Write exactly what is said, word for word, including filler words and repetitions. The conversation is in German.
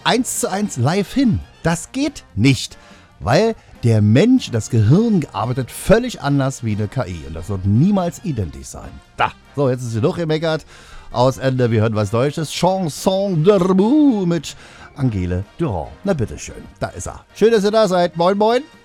eins zu eins live hin. Das geht nicht, weil der Mensch, das Gehirn arbeitet völlig anders wie eine K I und das wird niemals identisch sein. Da, so, jetzt ist genug gemeckert. Aus Ende, wir hören was Deutsches. Chanson de Mou mit Angele Durand. Na bitteschön, da ist er. Schön, dass ihr da seid. Moin, moin.